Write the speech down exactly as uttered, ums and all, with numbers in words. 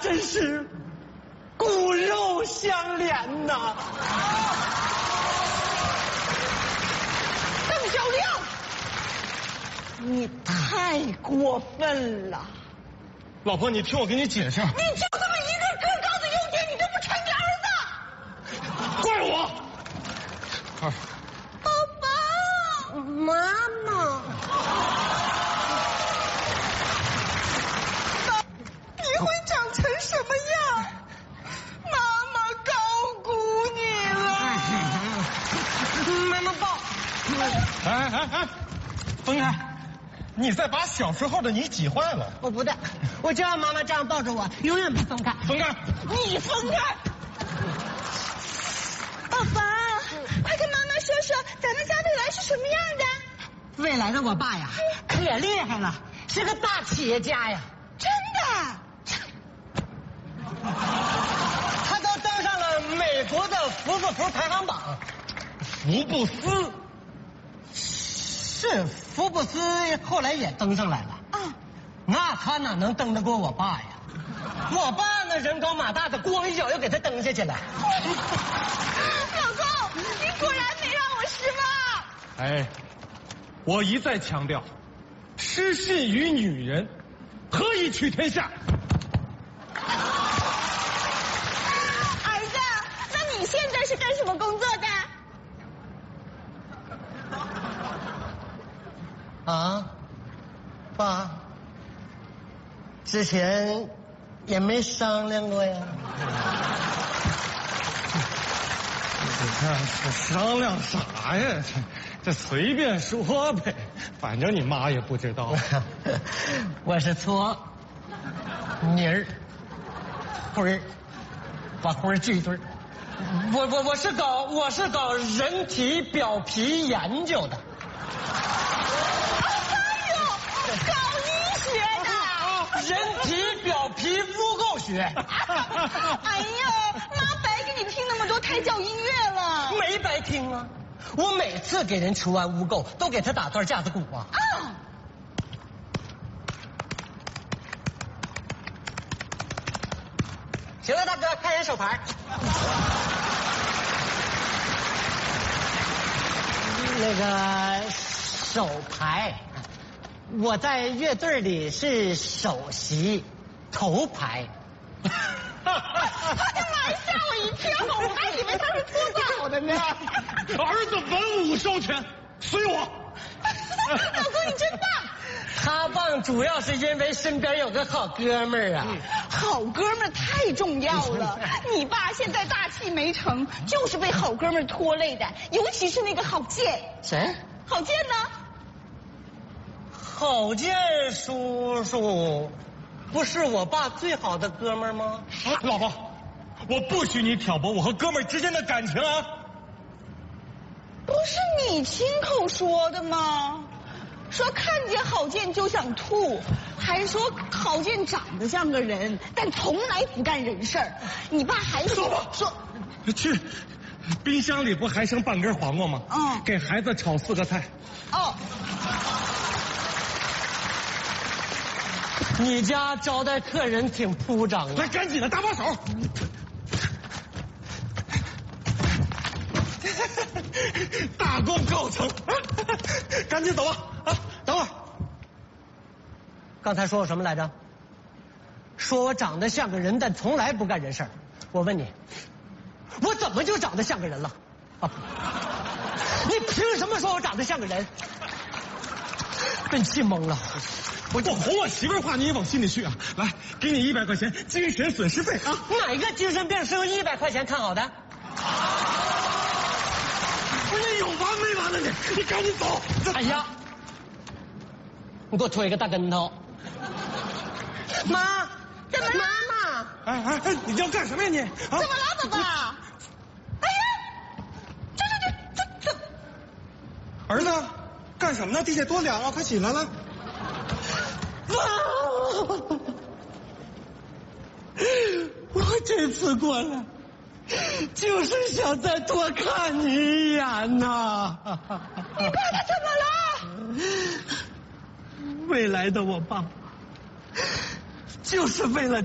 真是骨肉相连呐！ 邓小亮，你太过分了！ 老婆，你听我给你解释。 你就这么一个个高的优点，你都不成你儿子？ 怪我！二。 爸爸，妈妈，你会长成什么样？妈妈高估你了。妈妈抱。 哎哎哎，分开！你再把小时候的你挤坏了。 我不的，我就要妈妈这样抱着我，永远不分开。 分开！ 你分开！爸爸，快跟妈妈说说，咱们家未来是什么样的？ 未来的我爸呀，可厉害了，是个大企业家呀。 真的？ 他都登上了美国的福布斯排行榜。 福布斯。 是福布斯后来也登上来了啊，那他哪能登得过我爸呀？我爸那人高马大的，咣一脚就给他蹬下去了。 老公，你果然没让我失望。 哎，我一再强调，失信于女人，何以取天下？ 儿子，那你现在是干什么工作的？ 啊，爸，之前也没商量过呀。 你看这商量啥呀？这这随便说呗，反正你妈也不知道。 我是搓泥儿灰儿，把灰儿聚一堆儿。我我我是搞我是搞人体表皮研究的。 搞医学的， 人体表皮污垢学。 哎呦，妈白给你听那么多胎教音乐了。 没白听啊！我每次给人除完污垢，都给他打段架子鼓啊。 啊！ 行了，大哥，看人手牌。那个手牌。我在乐队里是首席头牌。 他的妈呀，吓我一跳，我还以为他是搓澡的呢。 儿子文武双全，随我。 老公你真棒。 他棒主要是因为身边有个好哥们儿啊。 好哥们儿太重要了。你爸现在大器没成，就是被好哥们儿拖累的，尤其是那个郝建。 谁？ 郝建呢？ 郝建叔叔，不是我爸最好的哥们儿吗？ 老婆，我不许你挑拨我和哥们儿之间的感情啊！ 不是你亲口说的吗？说看见郝建就想吐，还说郝建长得像个人，但从来不干人事儿。你爸还说说， 去，冰箱里不还剩半根黄瓜吗？ 嗯， 给孩子炒四个菜。 哦。 你家招待客人挺铺张啊！ 来，赶紧的，搭把手。大功告成，赶紧走吧！啊，等会儿。 刚才说我什么来着？说我长得像个人，但从来不干人事儿。我问你，我怎么就长得像个人了？啊！你凭什么说我长得像个人？被你气懵了。 我我哄我媳妇儿话你也往心里去啊！来，给你一百块钱精神损失费啊！ 哪个精神病是用一百块钱看好的？ 不是你有完没完了你？你赶紧走！ 哎呀，你给我推个大跟头！妈， 怎么了？ 妈妈， 哎哎哎，你要干什么呀你？啊、 怎么了，宝宝？哎呀，这这这这这！ 儿子，干什么呢？地下多凉啊！快起来了！ 我这次过来，就是想再多看你一眼呐。 你爸他怎么了？ 未来的我爸，就是为了